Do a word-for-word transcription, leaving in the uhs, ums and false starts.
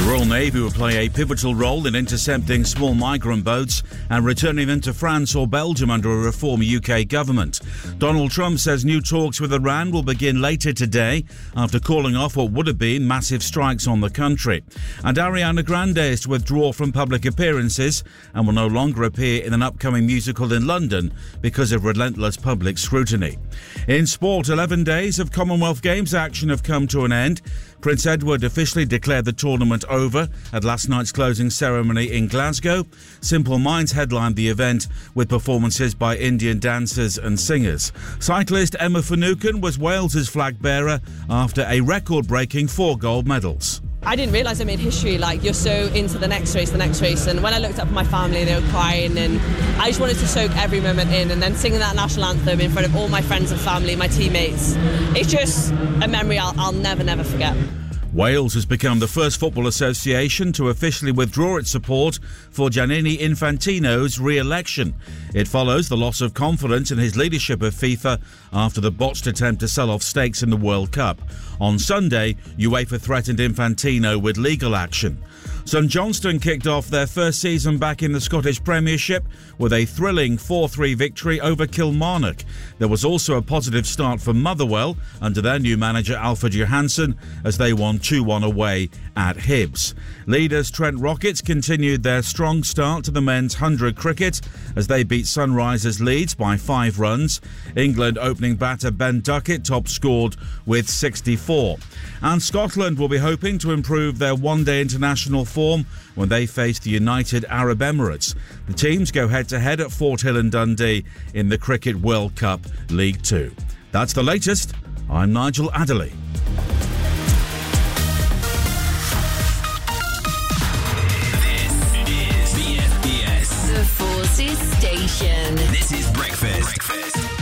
Royal Navy will play a pivotal role in intercepting small migrant boats and returning them to France or Belgium under a reform U K government. Donald Trump says new talks with Iran will begin later today after calling off what would have been massive strikes on the country. And Ariana Grande is to withdraw from public appearances and will no longer appear in an upcoming musical in London because of relentless public scrutiny. In sport, eleven days of Commonwealth Games action have come to an end. Prince Edward officially declared the tournament over at last night's closing ceremony in Glasgow. Simple Minds headlined the event with performances by Indian dancers and singers. Cyclist Emma Finucane was Wales's flag bearer after a record-breaking four gold medals. I didn't realise I made history. Like, you're so into the next race, the next race. And when I looked up at my family, they were crying, and I just wanted to soak every moment in. And then singing that national anthem in front of all my friends and family, my teammates, it's just a memory I'll, I'll never, never forget. Wales has become the first football association to officially withdraw its support for Gianni Infantino's re-election. It follows the loss of confidence in his leadership of FIFA after the botched attempt to sell off stakes in the World Cup. On Sunday, UEFA threatened Infantino with legal action. St Johnstone kicked off their first season back in the Scottish Premiership with a thrilling four three victory over Kilmarnock. There was also a positive start for Motherwell under their new manager Alfred Johansson as they won two one away at Hibs. Leaders Trent Rockets continued their strong start to the men's one hundred cricket as they beat Sunrisers Leeds by five runs. England opening batter Ben Duckett top scored with sixty-four. And Scotland will be hoping to improve their one-day international form when they face the United Arab Emirates. The teams go head-to-head at Fort Hill and Dundee in the Cricket World Cup League Two. That's the latest. I'm Nigel Adderley. This is B F B S, the Forces Station. This is Breakfast. Breakfast.